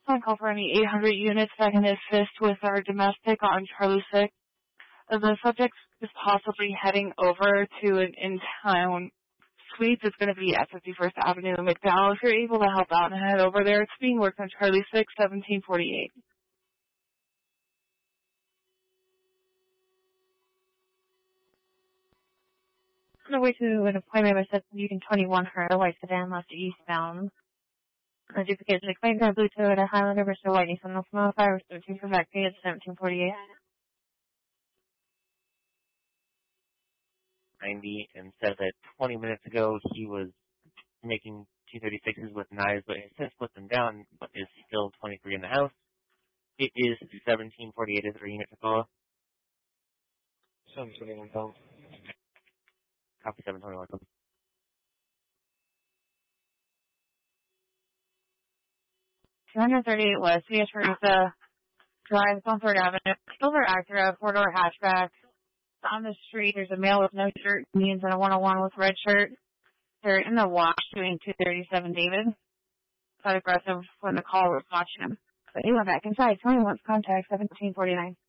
On call for any 800 units that can assist with our domestic on Charlie 6. The subject is possibly heading over to an in-town suite. It's going to be at 51st Avenue in McDowell. If you're able to help out and head over there, it's being worked on Charlie 6, 1748. On the way to an appointment by set using 21 her white sedan left eastbound. A duplicate is explained to Blue Toyota Highlander Bristol Whitney from North 5 13 for back pay at 1748. 90 and said that 20 minutes ago he was making 236s with knives, but has since put them down, but is still 23 in the house. It is 1748 is the unit to call. 721 pounds. Copy 721. 238 West, CS Rosa Drive, Comfort Avenue, silver Acura, 4-door hatchback. On the street, there's a male with no shirt, jeans, and a 101 with red shirt. They're in the wash doing 237 David. Quite aggressive when the caller was watching him. But he went back inside. 21's contact, 1749.